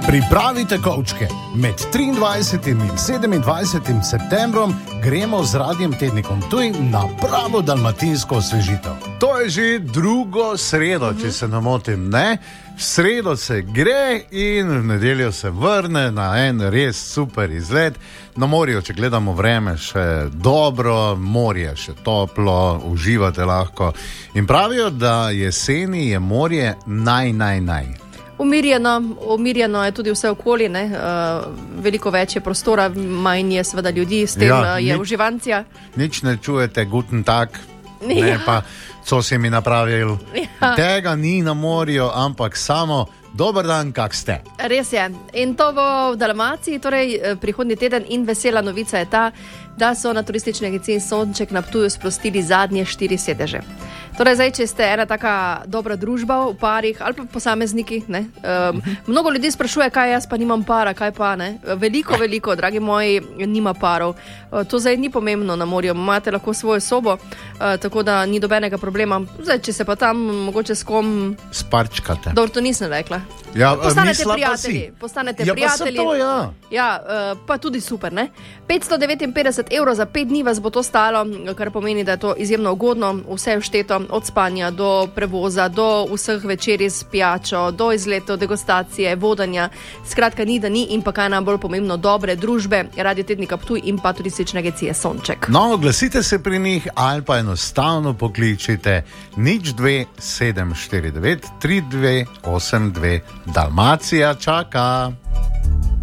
Pripravite kovčke. Med 23. in 27. septembrom gremo z Radiem Tednikom Ptuj na pravo dalmatinsko osvežitev. To je že drugo sredo, če se ne motim, ne? V sredo se gre in v nedeljo se vrne na en res super izlet. Na morju, če gledamo vreme, še dobro, morje še toplo, uživate lahko. In pravijo, da jeseni je morje naj. Umirjeno je tudi vse okolje, veliko več je prostora, manj je seveda ljudi, s tem je uživancija. Nič ne čujete, guten tag, ne pa, co si mi napravil. Ja. Tega ni na morju, ampak samo dober dan, kak ste. Res je. In to bo v Dalmaciji, torej prihodnji teden, in vesela novica je ta, da so na turistični agenciji Sonček na Ptuju sprostili zadnje 4 sedeže. Torej, zdaj, če ste ena taka dobra družba v parih ali pa posamezniki, mnogo ljudi sprašuje, kaj jaz pa nimam para, kaj pa ne. Veliko, dragi moji, nima parov. To zdaj ni pomembno na morju, imate lahko svojo sobo, tako da ni dobenega problema. Zdaj, če se pa tam mogoče s kom sparčkate. Dobro, to nisem rekla. Ja, postanete prijatelji. To, pa tudi super, ne? 559 evrov za 5 dni vas bo to stalo, kar pomeni, da je to izjemno ugodno, vse všteto, od spanja do prevoza, do vseh večerij s pijačo, do izletov, degustacije, vodanja. Skratka, ni da ni, in pa kaj najbolj pomembno, dobre družbe, Radio Tednika Ptuj in pa turistične agencije Sonček. No, oglasite se pri njih ali pa enostavno pokličite 02 749 3282. Dalmacija čaka.